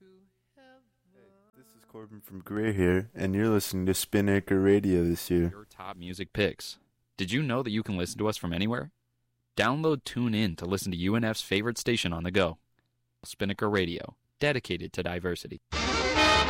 This is Corbin from Greer here, and you're listening to Spinnaker Radio this year. Your top music picks. Did you know that you can listen to us from anywhere? Download TuneIn to listen to UNF's favorite station on the go. Spinnaker Radio, dedicated to diversity.